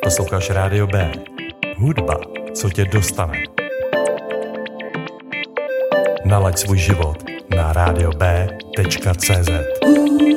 Posloucháš Rádio B. Hudba, co tě dostane. Nalaď svůj život na radiob.cz.